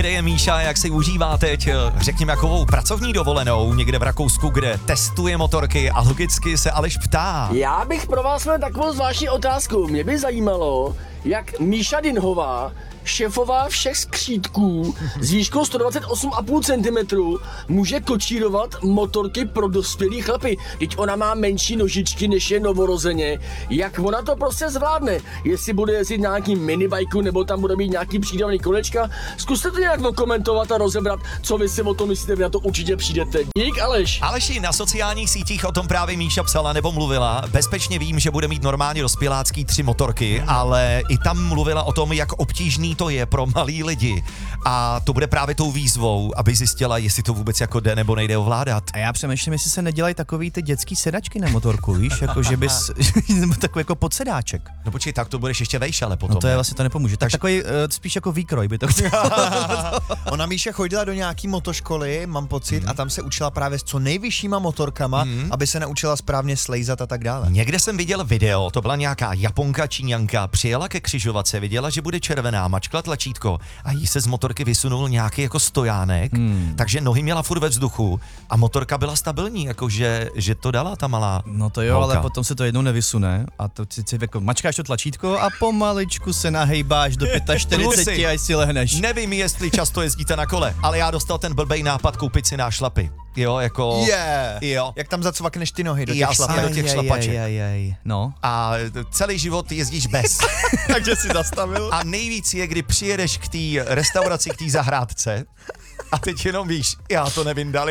Kde je Míša, jak si užívá teď, řekněme, jakovou pracovní dovolenou někde v Rakousku, kde testuje motorky a logicky se Aleš ptá. Já bych pro vás měl takovou zvláštní otázku. Mě by zajímalo, jak Míša Dinhová, šéfová všech skřítků s výškou 128,5 cm, může kočírovat motorky pro dospělý chlapy. Teď ona má menší nožičky, než je novorozeně. Jak ona to prostě zvládne? Jestli bude jezdit nějaký minibajku, nebo tam bude mít nějaký přídavný kolečka? Zkuste to nějak komentovat a rozebrat, co vy si o tom myslíte, vy na to určitě přijdete. Dík, Aleš. Aleši, na sociálních sítích o tom právě Míša psala nebo mluvila. Bezpečně vím, že bude mít normálně dospělácký 3 motorky, ale i tam mluvila o tom, jak obtížný to je pro malý lidi. A to bude právě tou výzvou, aby zjistila, jestli to vůbec jako jde nebo nejde ovládat. A já přemýšlím, jestli se nedělají takový ty dětský sedačky na motorku, víš, jako že bys takový jako podsedáček. No počkej, tak to budeš ještě vejš, ale potom. No to je vlastně to nepomůže. Tak takový spíš jako výkroj by to chtěl. Ona Míša chodila do nějaký motoškoly, mám pocit, a tam se učila právě s co nejvyššíma motorkama, aby se naučila správně slejzat a tak dále. Někde jsem viděl video, to byla nějaká Japonka, Číňanka, přijela ke křižovatce, viděla, že bude červená, mačkla tlačítko a jí se z motorky vysunul nějaký jako stojánek, takže nohy měla furt ve vzduchu a motorka byla stabilní, jakože že to dala ta malá. No to jo, holka. ale potom se to jednou nevysune a to si jako mačkáš to tlačítko a pomaličku se nahejbáš do 45 až si lehneš. Nevím, jestli často jezdíte na kole, ale já dostal ten blbej nápad koupit si nášlapy. Jo, jako... Jo. Jak tam zacvakneš ty nohy do těch Jasně, šlapek. do těch šlapaček. No. A celý život jezdíš bez. Takže si zastavil. A nejvíc je, kdy přijedeš k té restauraci, k té zahrádce a teď jenom víš, já to nevyndal.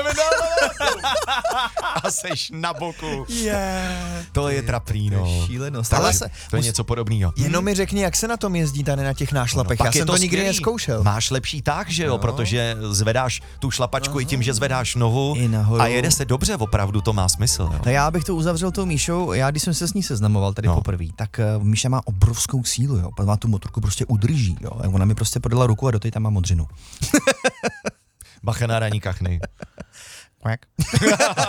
A seš na boku. To je trapný, no. Šílenost. Ale to je něco podobného. Jenom mi řekni, jak se na tom jezdí tady na těch nášlapech. Pak Já je jsem to nikdy skvělý. nezkoušel. Máš lepší tah, že jo, protože zvedáš tu šlapačku i tím, že zvedáš nohu I nahoru. a jede se dobře, opravdu to má smysl. Jo. No já bych to uzavřel tou Míšou, já když jsem se s ní seznamoval tady poprvé, tak Míša má obrovskou sílu, jo, má tu motorku prostě udrží, jo, ona mi prostě podala ruku a doteď tam má modřinu. Bacha na raní kachny. Quack.